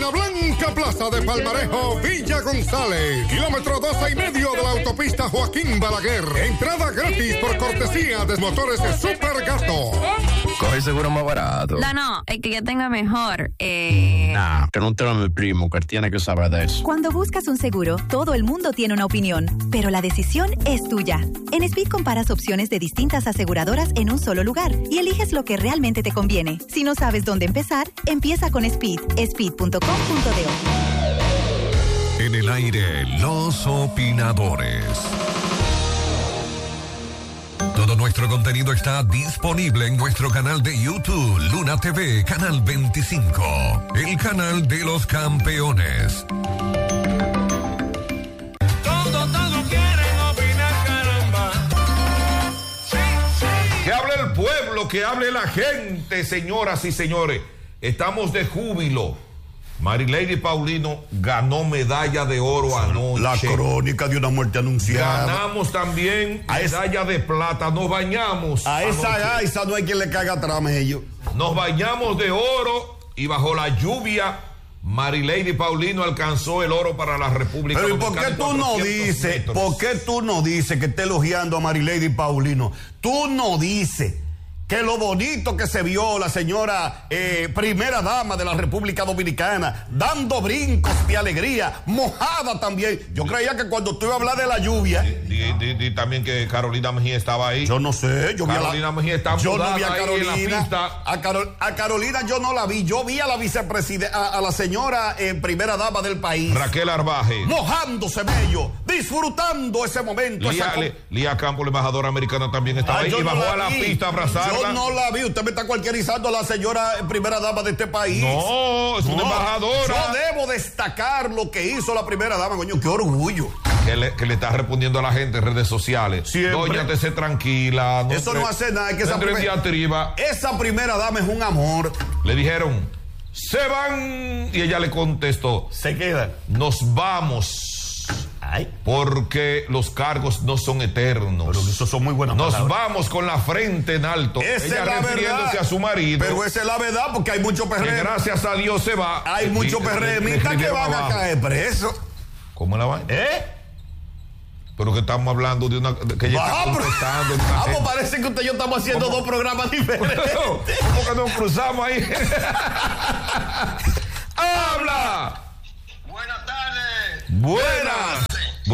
la Blanca Plaza de Palmarejo, Villa González. Kilómetro 12,5 de la autopista Joaquín Balaguer. Entrada gratis por cortesía de motores de Super Gato. Coge seguro más barato. No, el que yo tenga mejor. Nah, que no te lo mi primo, que él tiene que saber de eso. Cuando buscas un seguro, todo el mundo tiene una opinión, pero la decisión es tuya. En Speed comparas opciones de distintas aseguradoras en un solo lugar y eliges lo que realmente te conviene. Si no sabes dónde empezar, empieza con Speed. Speed.com.do. En el aire, los opinadores. Todo nuestro contenido está disponible en nuestro canal de YouTube, Luna TV, Canal 25, el canal de los campeones. Todos quieren opinar, caramba. Sí. Que hable el pueblo, que hable la gente, señoras y señores. Estamos de júbilo. Marilady Paulino ganó medalla de oro anoche. La crónica de una muerte anunciada. Ganamos también medalla de plata. Nos bañamos. A esa gaisa no hay quien le caiga atrás, ellos. Nos bañamos de oro y bajo la lluvia Marilady Paulino alcanzó el oro para la República Dominicana. Pero ¿por qué tú no dices que esté elogiando a Marilady Paulino? Tú no dices que lo bonito que se vio la señora primera dama de la República Dominicana, dando brincos de alegría, mojada también. Yo creía que cuando tú ibas a hablar de la lluvia... Di también que Carolina Mejía estaba ahí. Yo no sé, Carolina Mejía estaba yo no vi a Carolina. En la pista. A Carolina yo no la vi. Yo vi a la vicepresidenta, a la señora primera dama del país, Raquel Arbaje, mojándose bello, disfrutando ese momento. Lía Campos, la embajadora americana, también estaba ahí y bajó a la pista a abrazarla. Yo no la vi, usted me está cualquierizando a la señora primera dama de este país. No, es una embajadora. Yo debo destacar lo que hizo la primera dama, coño, qué orgullo. Que le está respondiendo a la gente en redes sociales. Siempre. Doña, te sé tranquila. Eso no hace nada. Es que esa primera dama es un amor. Le dijeron, se van. Y ella le contestó, se quedan. Nos vamos. Porque los cargos no son eternos. Pero eso son muy buenas palabras. Nos vamos con la frente en alto. Esa ella es la refiriéndose verdad. A su marido. Pero esa es la verdad, porque hay muchos PRM. Que gracias a Dios se va. Hay muchos PRMistas que van a caer presos. ¿Cómo la van? Pero que estamos hablando de una... Que ella está contestando. Vamos, parece que usted y yo estamos haciendo dos programas diferentes. ¿Cómo que nos cruzamos ahí? ¡Habla! Buenas tardes. Buenas.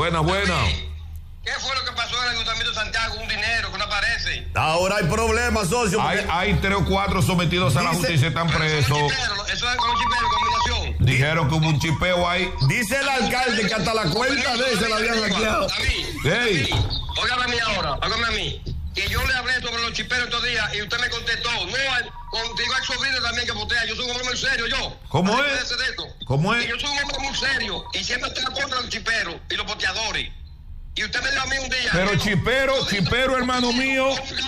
¿Qué fue lo que pasó en el Ayuntamiento de Santiago? Un dinero que no aparece. Ahora hay problemas, socio. Hay 3 o 4 sometidos a la justicia, están presos. Eso es con un chipero, combinación. Dijeron que hubo un chipeo ahí. Dice el alcalde que hasta la cuenta de se la habían hackeado. David, óigame a mí ahora, óigame a mí. Que yo le hablé sobre los chiperos estos días y usted me contestó. No, contigo hay sobrino también que botea. Yo soy un hombre muy serio, yo. ¿Cómo es? ¿Cómo es? Y yo soy un hombre muy serio y siempre estoy en contra de los chiperos y los boteadores. Y usted me dio a mí un día. Pero chipero, hermano mío.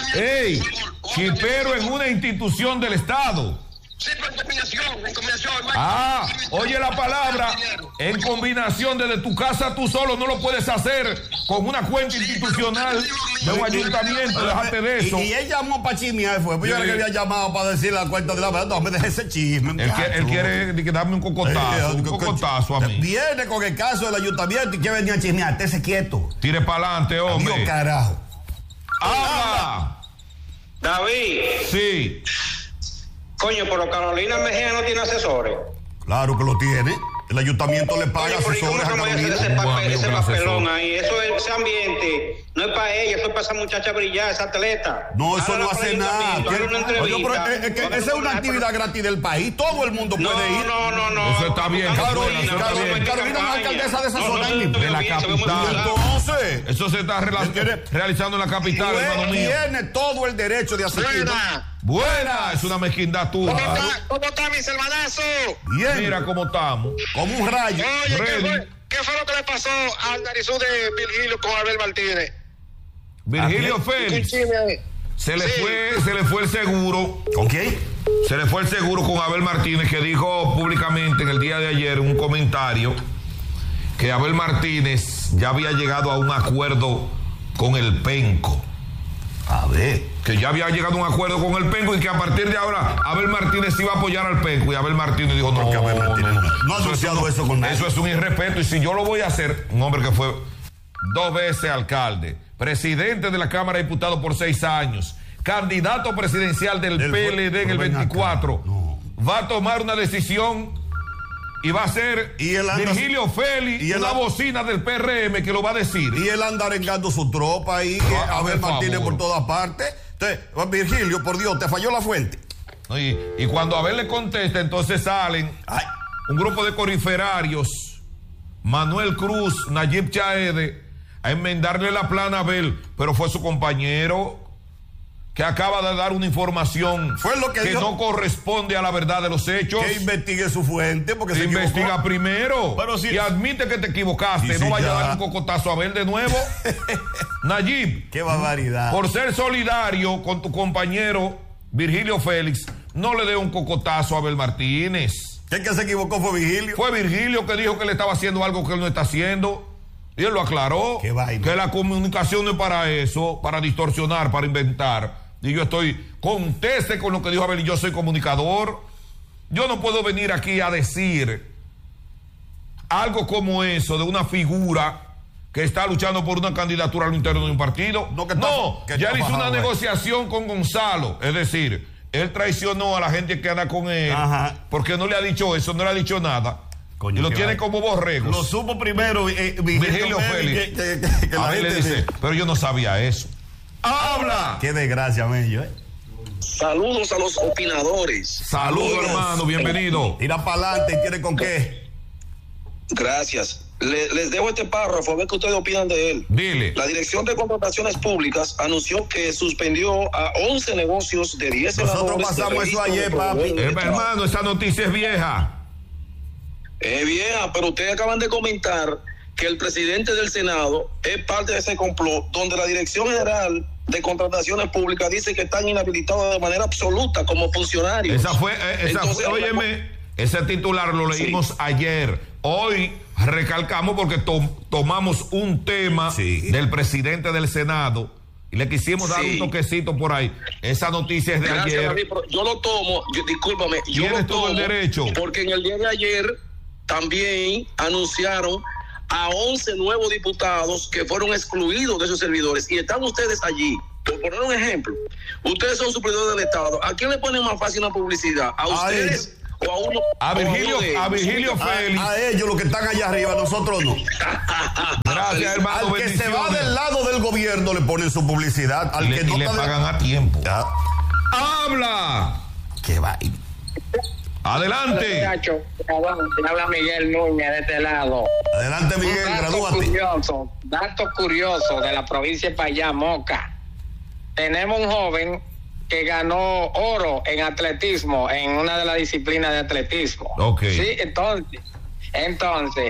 Chipero en una institución del Estado. Sí, pero en combinación. Oye la palabra, en combinación desde tu casa tú solo no lo puedes hacer con una cuenta institucional de un ayuntamiento, déjate de eso. Y él llamó para chismear, fue. Pues yo era que había llamado para decir la cuenta de la verdad. No, me deje ese chisme. Él quiere darme un cocotazo a mí. Viene con el caso del ayuntamiento y quiere venir a chismear, estése quieto. Tire para adelante, hombre. Dios carajo. ¡Habla! David. Sí. Coño, pero Carolina Mejía no tiene asesores. Claro que lo tiene. El ayuntamiento le paga asesores a Carolina. Ese papelón ahí, ese ambiente no es para ella, eso es para esa muchacha brillar, esa atleta. No, eso no hace nada. Esa es una actividad gratis del país, todo el mundo puede ir. No. Eso está bien. Carolina es alcaldesa de esa zona. De la capital. Entonces, eso se está realizando en la capital, hermano mío. Tiene todo el derecho de asistir. Buena, es una mezquindad tuya. ¿Cómo está mis hermanazos? Bien. Mira cómo estamos. Como un rayo. Oye, ¿qué fue lo que le pasó al narizú de Virgilio con Abel Martínez? Virgilio Félix. Se le fue el seguro. ¿Ok? Se le fue el seguro con Abel Martínez, que dijo públicamente en el día de ayer un comentario que Abel Martínez ya había llegado a un acuerdo con el Penco. A ver. Que ya había llegado a un acuerdo con el Penco y que a partir de ahora Abel Martínez iba a apoyar al Penco. Y Abel Martínez dijo, no, Abel Martínez no ha asociado eso con nadie. Eso es un irrespeto. Y si yo lo voy a hacer, un hombre que fue 2 veces alcalde, presidente de la Cámara de Diputados por 6 años, candidato presidencial del PLD en el 24, va a tomar una decisión y va a ser Virgilio Félix, una bocina del PRM que lo va a decir. Y él anda arengando su tropa ahí, que Abel Martínez por todas partes. Entonces, Virgilio, por Dios, te falló la fuente. Y cuando Abel le contesta, entonces salen un grupo de coriferarios, Manuel Cruz, Nayib Chaede, a enmendarle la plana a Abel, pero fue su compañero que acaba de dar una información que no corresponde a la verdad de los hechos. Que investigue su fuente, porque se investiga equivocó primero y admite que te equivocaste. No vaya a dar un cocotazo a Abel de nuevo. Nayib, qué barbaridad. Por ser solidario con tu compañero Virgilio Félix, no le dé un cocotazo a Abel Martínez. ¿El que se equivocó fue Virgilio? Fue Virgilio que dijo que le estaba haciendo algo que él no está haciendo. Y él lo aclaró. Qué vaina. Que la comunicación no es para eso, para distorsionar, para inventar. Y yo conteste con lo que dijo Abel, y yo soy comunicador. Yo no puedo venir aquí a decir algo como eso de una figura que está luchando por una candidatura al interno de un partido. Ya él hizo una negociación con Gonzalo. Es decir, él traicionó a la gente que anda con él. Porque no le ha dicho eso, no le ha dicho nada. Coño, y lo tiene como borregos. Lo supo primero Virgilio Félix. Que la gente le dice, pero yo no sabía eso. ¡Habla! Qué desgracia, Mello, Saludos a los opinadores. Saludos, hermano, bienvenido. Tira para adelante y tiene con qué. Gracias. Les dejo este párrafo a ver qué ustedes opinan de él. Dile. La Dirección de Contrataciones Públicas anunció que suspendió a 11 negocios de 10 senadores. Nosotros pasamos eso ayer, papi. Hermano, esa noticia es vieja. Es vieja, pero ustedes acaban de comentar que el presidente del Senado es parte de ese complot donde la Dirección General de Contrataciones Públicas dice que están inhabilitados de manera absoluta como funcionarios. Óyeme, ese titular lo leímos ayer. Hoy recalcamos porque tomamos un tema del presidente del Senado y le quisimos dar un toquecito por ahí. Esa noticia es de ayer. David, yo lo tomo, discúlpame, yo lo tomo todo el derecho. Porque en el día de ayer también anunciaron a 11 nuevos diputados que fueron excluidos de esos servidores y están ustedes allí. Por poner un ejemplo, ustedes son suplidores del Estado. ¿A quién le ponen más fácil una publicidad? ¿A ustedes o a uno? A Virgilio Félix. A ellos, los que están allá arriba, nosotros no. Gracias, hermano. Al que se va del lado del gobierno le ponen su publicidad. Al que no le pagan a tiempo. Ya. ¡Habla! ¡Qué vaina! Adelante. Habla Miguel Núñez de este lado. Adelante, Miguel, gradúate. Dato curioso de la provincia de Payá, Moca. Tenemos un joven que ganó oro en atletismo, en una de las disciplinas de atletismo. Okay. Sí, entonces,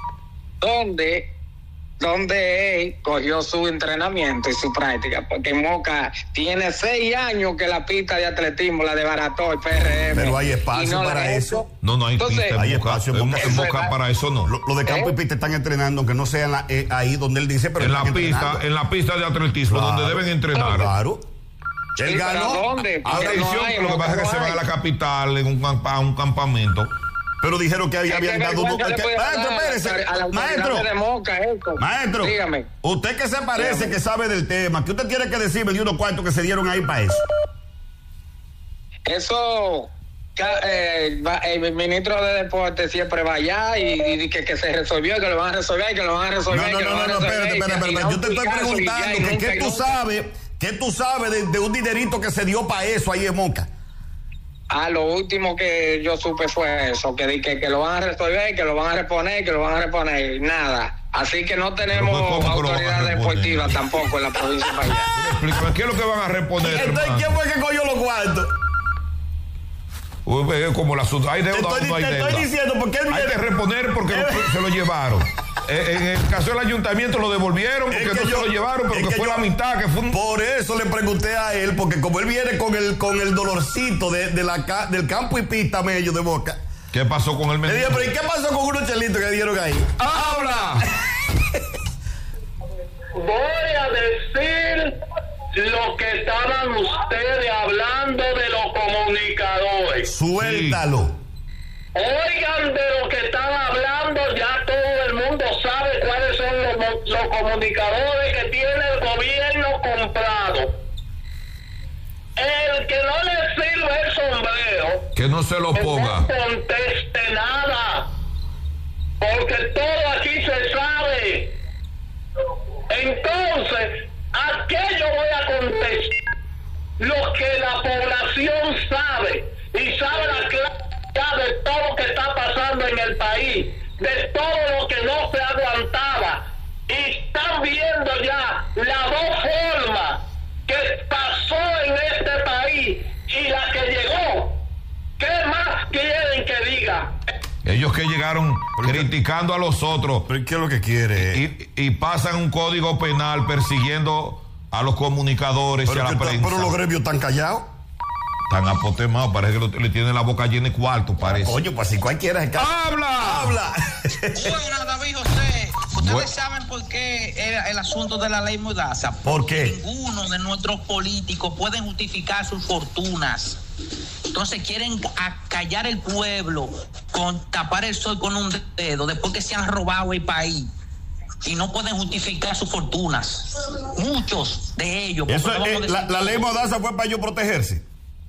¿dónde él cogió su entrenamiento y su práctica? Porque Moca tiene 6 años que la pista de atletismo la desbarató el PRM. Pero hay espacio para eso. No hay pista. Hay espacio en Moca para eso no. Lo de campo y pista están entrenando, aunque no sea ahí donde él dice, pero en la pista de atletismo, donde deben entrenar. Claro. Él ganó. ¿Dónde? Atención, lo que pasa es que se va a la capital a un campamento. Pero dijeron que habían dado uno. Maestro, espérese. Maestro, dígame. Usted que se parece, que sabe del tema, ¿qué usted tiene que decirme de unos cuantos que se dieron ahí para eso? Eso, el ministro de Deporte siempre va allá y que se resolvió, que lo van a resolver, que lo van a resolver. No, espérate. Yo te estoy preguntando que ¿qué tú sabes de un dinerito que se dio para eso ahí en Moca? Lo último que yo supe fue eso, que lo van a resolver, que lo van a reponer, nada. Así que no tenemos autoridad deportiva tampoco en la provincia de Payá. Explícame, ¿qué es lo que van a reponer? Entonces, ¿quién fue que cogió los cuartos? Como hay deuda o no hay deuda. Te estoy diciendo, porque hay que reponer porque se lo llevaron. En el caso del ayuntamiento lo devolvieron porque no se lo llevaron, pero que fue la mitad. Por eso le pregunté a él, porque como él viene con el dolorcito del campo y pista medio de Moca. ¿Qué pasó con el le dije, pero ¿y qué pasó con unos chelitos que dieron ahí? ¡Habla! Voy a decir lo que estaban ustedes hablando de los comunicadores. Suéltalo. Oigan de lo que estaba hablando, ya todo el mundo sabe cuáles son los comunicadores que tiene el gobierno comprado. El que no le sirve el sombrero, que no se lo ponga. No conteste nada, porque todo aquí se sabe. Entonces, ¿a qué yo voy a contestar? Lo que la población sabe, y sabe la clave de todo lo que está pasando en el país, de todo lo que no se aguantaba, y están viendo ya las dos formas que pasó en este país y la que llegó. ¿Qué más quieren que diga? Ellos que llegaron criticando a los otros. ¿Pero qué es lo que quiere? Y pasan un código penal persiguiendo a los comunicadores y a la prensa. Pero los gremios están callados. Están apotemados, parece que le tienen la boca llena de cuarto, parece. Coño, pues si cualquiera se ¡Habla! Bueno, David José, ustedes saben por qué era el asunto de la ley Mordaza. ¿Por qué? Ninguno de nuestros políticos puede justificar sus fortunas. Entonces quieren acallar el pueblo con tapar el sol con un dedo después que se han robado el país y no pueden justificar sus fortunas. Muchos de ellos. Eso, la ley Mordaza fue para ellos protegerse.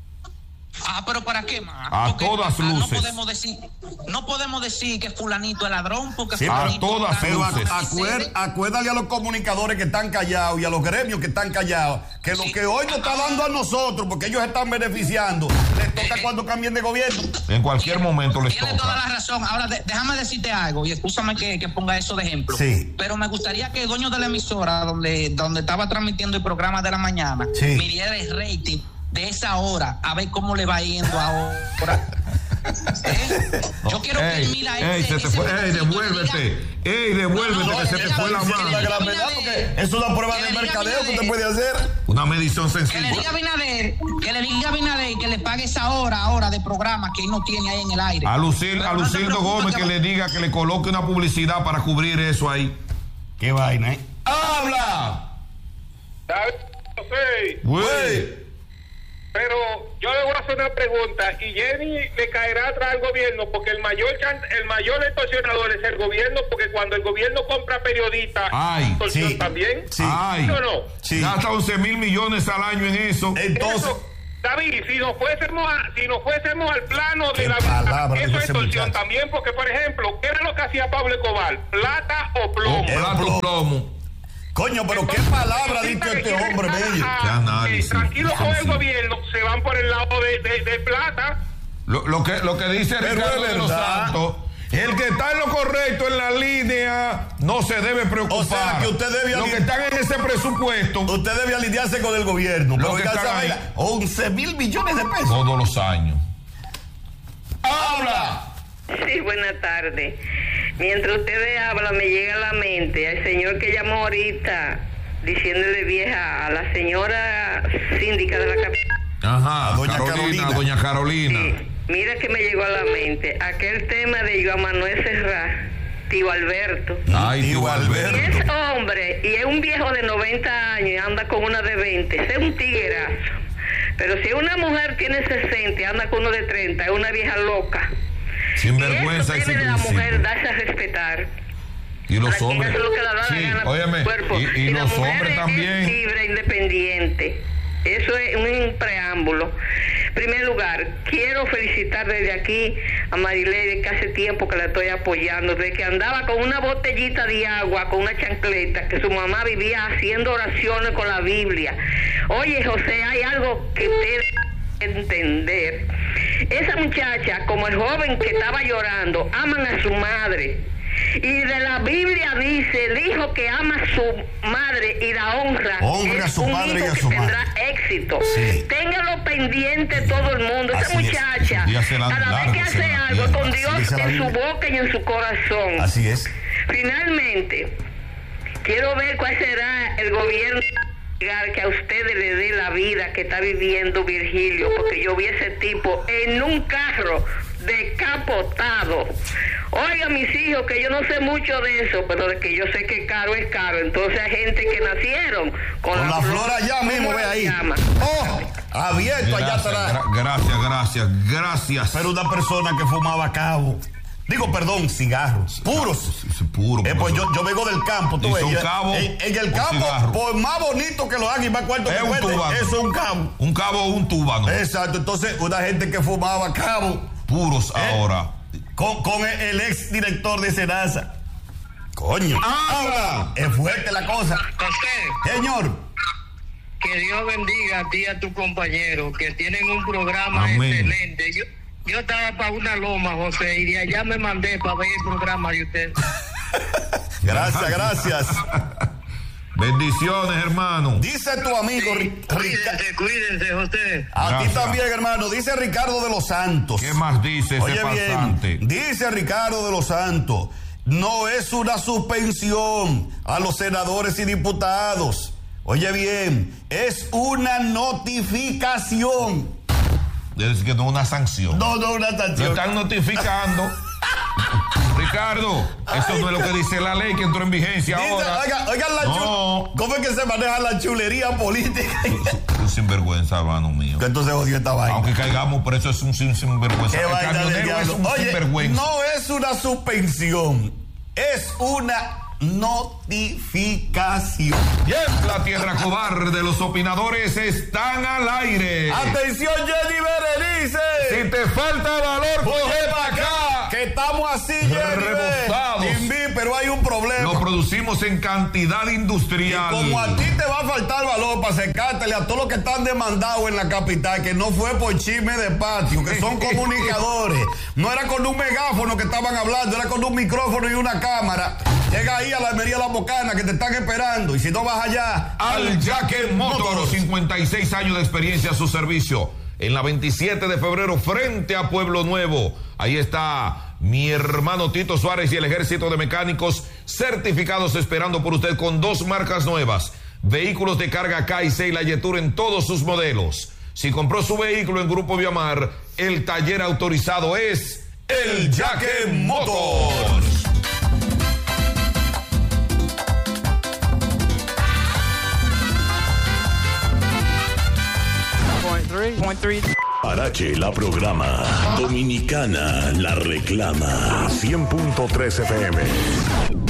Pero ¿para qué más? A todas luces. No podemos decir que fulanito es ladrón porque sí, a todas luces. Acuérdale a los comunicadores que están callados y a los gremios que están callados que lo que hoy nos está dando a nosotros, porque ellos están beneficiando, les toca cuando cambien de gobierno. En cualquier momento les toca. Tiene toda la razón. Ahora déjame decirte algo y escúchame que ponga eso de ejemplo. Sí. Pero me gustaría que el dueño de la emisora donde estaba transmitiendo el programa de la mañana midiera el rating de esa hora, a ver cómo le va yendo ahora. Yo quiero que él mira devuélvete, que se te fue la mano. Es una prueba de mercadeo que usted puede hacer. Una medición sencilla. Que le diga a Abinader que le pague esa hora de programa que él no tiene ahí en el aire. A Lucildo Gómez que le diga que le coloque una publicidad para cubrir eso ahí. Qué vaina, ¡Habla! Güey. Pero yo le voy a hacer una pregunta, y Jenny le caerá atrás al gobierno, porque el mayor extorsionador es el gobierno, porque cuando el gobierno compra periodistas, extorsión también. Sí. ¿Sí o no? Sí. Gasta 11 mil millones al año en eso. Entonces, David, si nos fuésemos al plano de la eso es extorsión también, porque por ejemplo, ¿qué era lo que hacía Pablo Escobar? ¿Plata o plomo? Plata o plomo. Coño, pero qué palabra dice este hombre, bello. Qué análisis. Tranquilo con el gobierno, se van por el lado de plata. Lo que dice Ricardo de los Santos, el que está en lo correcto en la línea no se debe preocupar. O sea, que usted debe los que están en ese presupuesto, usted debe alinearse con el gobierno. Lo que están ahí, 11 mil millones de pesos. Todos los años. ¡Habla! Sí, buenas tardes. Mientras ustedes hablan, me llega a la mente al señor que llamó ahorita diciéndole vieja a la señora síndica de la capital. Ajá, doña Carolina. Sí, mira que me llegó a la mente aquel tema de Joan Manuel Serrat, tío Alberto. Ay, tío Alberto. Y es hombre, y es un viejo de 90 años y anda con una de 20, ese es un tiguerazo. Pero si una mujer tiene 60 y anda con uno de 30, es una vieja loca. Sin vergüenza y sin principio. La mujer darse a respetar. Y los hombres. Sí, óyeme, y los hombres también. Es libre, independiente. Eso es un preámbulo. En primer lugar, quiero felicitar desde aquí a Marilady, que hace tiempo que la estoy apoyando, desde que andaba con una botellita de agua, con una chancleta, que su mamá vivía haciendo oraciones con la Biblia. Oye, José, hay algo que ustedes entender. Esa muchacha, como el joven que estaba llorando, aman a su madre. Y de la Biblia dice, el hijo que ama a su madre y la honra a su padre y a su madre, tendrá éxito. Sí. Téngalo pendiente todo el mundo. Esa muchacha, cada vez que hace algo, con Dios en su boca y en su corazón. Así es. Finalmente, quiero ver cuál será el gobierno que a ustedes le dé la vida que está viviendo Virgilio, porque yo vi ese tipo en un carro decapotado. Oiga, mis hijos, que yo no sé mucho de eso, pero de que yo sé que caro es caro. Entonces hay gente que nacieron con la flor allá mismo, ve ahí. ¡Oh! Abierto allá atrás. Gracias. Pero una persona que fumaba cabo. Digo, perdón, cigarros. Puros. Puro. Pues yo vengo del campo, tú ves. En el campo, cigarro. por más bonito que lo hagan y más cuarto que cueste, eso es un cabo. Un cabo o un túbano. Exacto. Entonces, una gente que fumaba cabo. Puros ahora. Con el ex director de Senasa. Coño. Ahora, es fuerte la cosa. José. Señor. Que Dios bendiga a ti y a tu compañero, que tienen un programa Amén. excelente. Yo estaba para una loma, José, y de allá me mandé para ver el programa de usted. Gracias. Bendiciones, hermano. Dice tu amigo Cuídense, José. A ti también, hermano. Dice Ricardo de los Santos. ¿Qué más dice ese pasante? Dice Ricardo de los Santos. No es una suspensión a los senadores y diputados. Oye bien, es una notificación. Es decir, que no es una sanción. No, una sanción. Lo están notificando. Ricardo, eso no es lo que dice la ley que entró en vigencia ahora. Oigan ¿cómo es que se maneja la chulería política? Un sinvergüenza, hermano mío. Entonces odio esta vaina. Aunque caigamos preso, es un sinvergüenza. El camionero es un sinvergüenza. No es una suspensión, es una notificación. Bien, la tierra cobarde, los opinadores están al aire. Atención, Jenny Berenice. Si te falta valor, coge para acá. Que estamos así, rebotados. Pero hay un problema. Lo producimos en cantidad industrial. Y como a ti te va a faltar valor para secártele a todos los que están demandados en la capital, que no fue por chisme de patio, que son comunicadores. No era con un megáfono que estaban hablando, era con un micrófono y una cámara. Llega ahí a la Almería La Bocana, que te están esperando. Y si no vas allá, al Jacket Motors. 56 años de experiencia a su servicio. En la 27 de febrero, frente a Pueblo Nuevo. Ahí está mi hermano Tito Suárez y el ejército de mecánicos certificados esperando por usted con 2 marcas nuevas. Vehículos de carga K&C y la Yetur en todos sus modelos. Si compró su vehículo en Grupo Viamar, el taller autorizado es el Jacket Motors. Parache la programa. Dominicana la reclama. 100.3 FM.